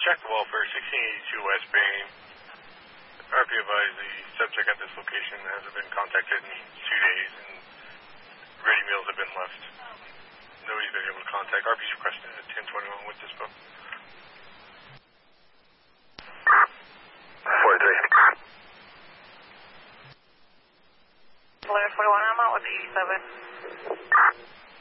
Check the welfare, 1682 West Bain. RP advised the subject at this location hasn't been contacted in 2 days and ready meals have been left. Nobody's been able to contact. RP's requested at 1021 with this book. 43. 1141, I'm out with 87.